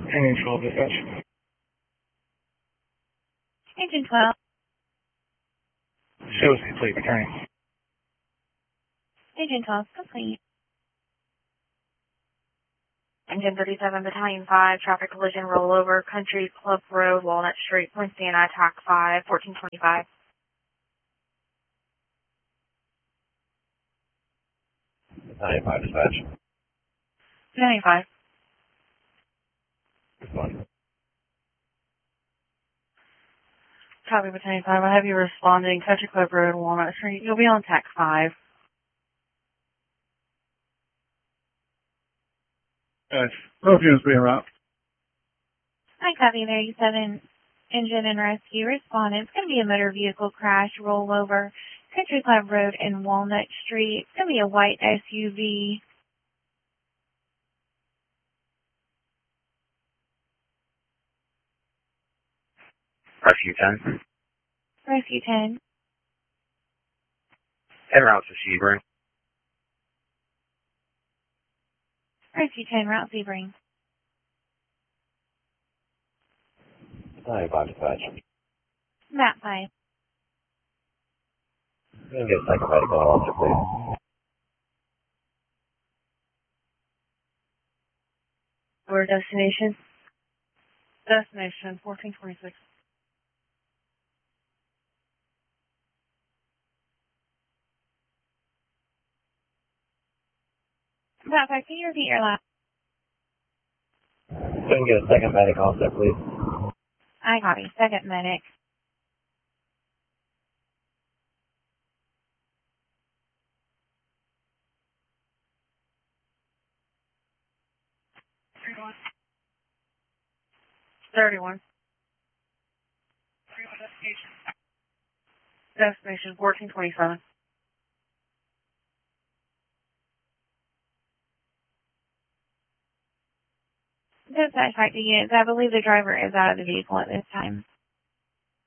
Engine 12 dispatch. Engine 12. Shows complete, returning. Engine 12, complete. Engine 37, Battalion 5, traffic collision rollover, Country Club Road, Walnut Street, Point Siena, TAC 5, 1425. Battalion 5 dispatch. Battalion 5. Respond. Copy, Battalion 5. I have you responding, Country Club Road, Walnut Street. You'll be on TAC 5. Both units being route. I copy 37. Engine and rescue. Respond. It's going to be a motor vehicle crash, rollover, Country Club Road and Walnut Street. It's going to be a white SUV. Rescue 10. Rescue 10. En route to Sebring. Rescue 10, route Sebring. Battalion 5 dispatch. Map 5. Can get a second medical officer, please. Where destination? Destination, 1426. Map 5, can you repeat your last? Can get a second medical officer, please. I copy. Second medic. Destination. Destination, 1427. Dispatch back to units. I believe the driver is out of the vehicle at this time.